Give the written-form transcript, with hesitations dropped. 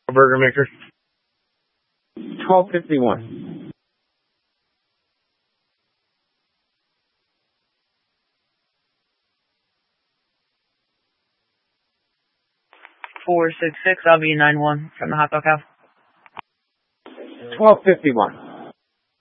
Burger maker. 1251. I'll be 9-1 from the hot dog house. 1251.